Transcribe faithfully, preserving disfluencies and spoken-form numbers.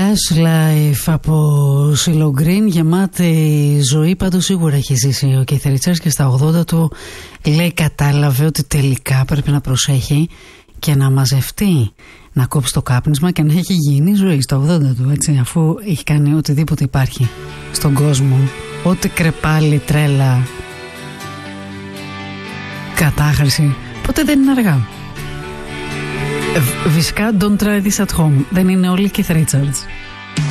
Lush Life από Σίλο Γκριν, γεμάτη ζωή. Πάντως σίγουρα έχει ζήσει ο Keith Richards και στα ογδόντα του λέει κατάλαβε ότι τελικά πρέπει να προσέχει και να μαζευτεί, να κόψει το κάπνισμα και να έχει γίνει ζωή στα ογδόντα του, έτσι, αφού έχει κάνει οτιδήποτε υπάρχει στον κόσμο, ό,τι κρεπάλι, τρέλα, κατάχρηση, ποτέ δεν είναι αργά. Φυσικά don't try this at home. Δεν είναι όλοι Keith Richards.